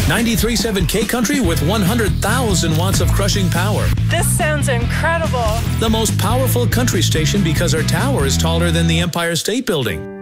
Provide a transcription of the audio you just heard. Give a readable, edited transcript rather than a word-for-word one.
93.7 K Country with 100,000 watts of crushing power. This sounds incredible. The most powerful country station because our tower is taller than the Empire State Building.